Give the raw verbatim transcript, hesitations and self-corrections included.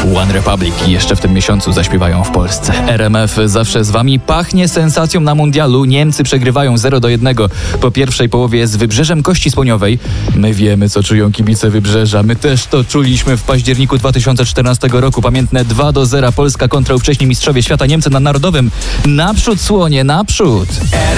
One Republic jeszcze w tym miesiącu zaśpiewają w Polsce. R M F zawsze z wami. Pachnie sensacją na mundialu. Niemcy przegrywają zero do jednego po pierwszej połowie z Wybrzeżem Kości Słoniowej. My wiemy, co czują kibice Wybrzeża. My też to czuliśmy w październiku dwa tysiące czternastego roku. Pamiętne dwa do zera Polska kontra ówcześni mistrzowie świata Niemcy na Narodowym. Naprzód, Słonie, naprzód!